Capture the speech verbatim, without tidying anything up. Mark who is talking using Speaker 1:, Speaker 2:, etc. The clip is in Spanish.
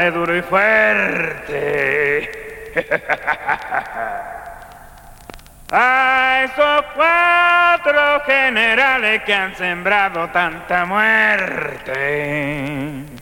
Speaker 1: duro y fuerte. A esos cuatro generales que han sembrado tanta muerte.